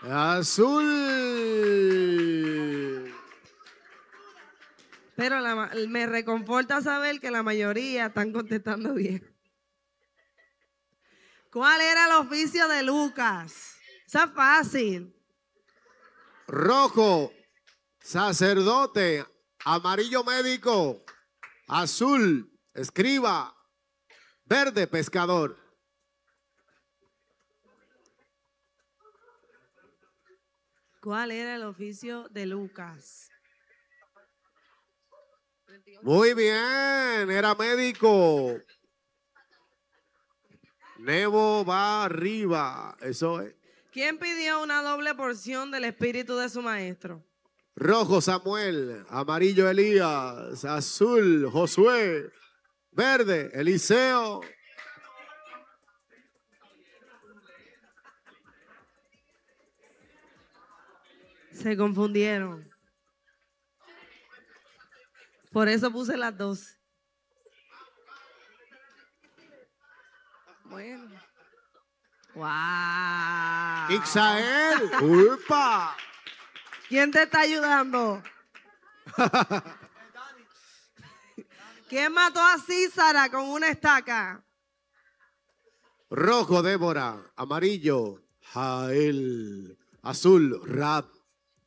Azul. Pero me reconforta saber que la mayoría están contestando bien. ¿Cuál era el oficio de Lucas? Eso es fácil. Rojo, sacerdote. Amarillo, médico. Azul, escriba. Verde, pescador. ¿Cuál era el oficio de Lucas? Muy bien, era médico. Nebo va arriba, eso es. ¿Quién pidió una doble porción del espíritu de su maestro? Rojo, Samuel. Amarillo, Elías. Azul, Josué. Verde, Eliseo. Se confundieron. Por eso puse las dos. Bueno. ¡Wow! Ixael. ¡Upa! ¿Quién te está ayudando? ¿Quién mató a Císara con una estaca? Rojo, Débora. Amarillo, Jael. Azul, Rap.